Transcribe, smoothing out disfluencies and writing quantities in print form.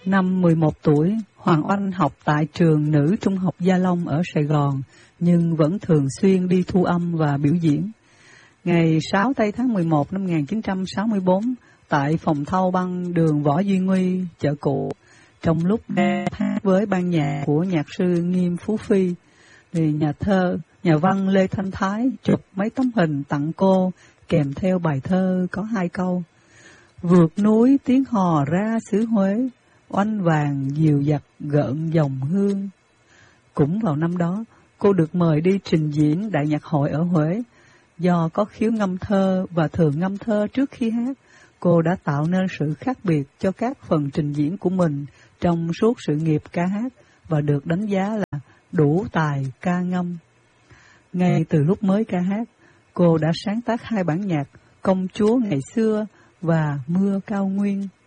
Năm 11 tuổi, Hoàng Oanh học tại trường Nữ Trung học Gia Long ở Sài Gòn, nhưng vẫn thường xuyên đi thu âm và biểu diễn. Ngày 6 tây tháng 11 năm 1964, tại phòng thâu băng đường Võ Duy Nguy, chợ Cũ, trong lúc nghe hát với ban nhạc của nhạc sư Nghiêm Phú Phi, thì nhà văn Lê Thanh Thái chụp mấy tấm hình tặng cô kèm theo bài thơ có 2 câu: vượt núi tiếng hò ra xứ Huế, oanh vàng dìu dặt gợn dòng hương. Cũng vào năm đó, cô được mời đi trình diễn đại nhạc hội ở Huế. Do có khiếu ngâm thơ và thường ngâm thơ trước khi hát, cô đã tạo nên sự khác biệt cho các phần trình diễn của mình trong suốt sự nghiệp ca hát và được đánh giá là đủ tài ca ngâm. Ngay từ lúc mới ca hát, cô đã sáng tác 2 bản nhạc Công chúa ngày xưa và Mưa cao nguyên.